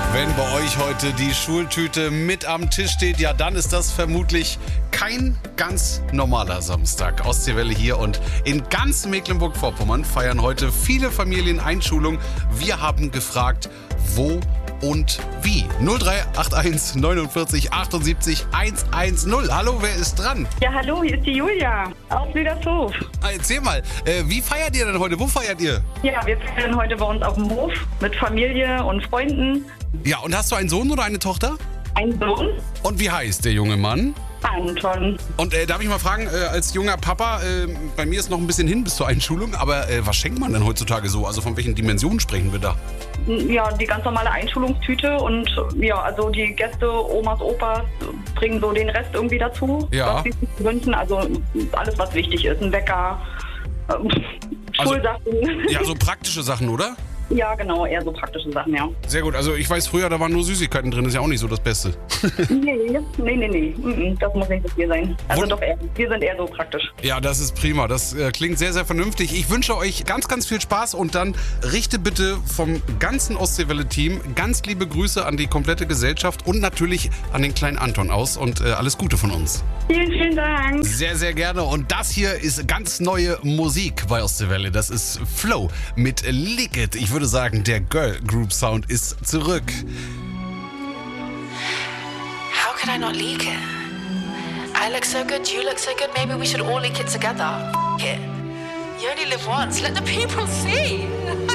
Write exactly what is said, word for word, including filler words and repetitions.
Wenn bei euch heute die Schultüte mit am Tisch steht, ja, dann ist das vermutlich kein ganz normaler Samstag. Ostseewelle hier und in ganz Mecklenburg-Vorpommern feiern heute viele Familien Einschulung. Wir haben gefragt, wo und wie. null drei acht eins neunundvierzig achtundsiebzig hundertzehn. Hallo, wer ist dran? Ja, hallo, hier ist die Julia aus Lüdershof. Erzähl mal, äh, wie feiert ihr denn heute? Wo feiert ihr? Ja, wir feiern heute bei uns auf dem Hof mit Familie und Freunden. Ja, und hast du einen Sohn oder eine Tochter? Ein Sohn, Und wie heißt der junge Mann? Anton. Und äh, darf ich mal fragen, äh, als junger Papa, äh, bei mir ist noch ein bisschen hin bis zur Einschulung, aber äh, was schenkt man denn heutzutage so? Also von welchen Dimensionen sprechen wir da? Ja, die ganz normale Einschulungstüte und ja, also die Gäste, Omas, Opas bringen so den Rest irgendwie dazu, Ja. was sie sich wünschen. Also alles, was wichtig ist, ein Wecker, ähm, Also- Schulsachen. Ja, so praktische Sachen, oder? Ja, genau, eher so praktische Sachen, ja. Sehr gut, also ich weiß früher, da waren nur Süßigkeiten drin, ist ja auch nicht so das Beste. Nee, nee, nee, nee, mm, das muss nicht so viel sein. Also Wund- doch eher, wir sind eher so praktisch. Ja, das ist prima, das äh, klingt sehr, sehr vernünftig. Ich wünsche euch ganz, ganz viel Spaß und dann richte bitte vom ganzen Ostseewelle-Team ganz liebe Grüße an die komplette Gesellschaft und natürlich an den kleinen Anton aus und äh, alles Gute von uns. Vielen, vielen Dank. Sehr, sehr gerne. Und das hier ist ganz neue Musik bei Ostseewelle. Das ist Flow mit Lick It. Ich würde sagen, der Girl Group Sound ist zurück. How could I not leak it? I look so good, you look so good, maybe we should all leak it together. F- it. You only live once, let the people see.